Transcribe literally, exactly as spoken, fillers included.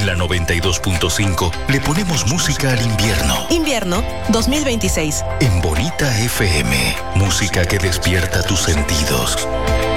la noventa y dos punto cinco le ponemos música al invierno. Invierno dos mil veintiséis. En Bonita F M, música que despierta tus sentidos.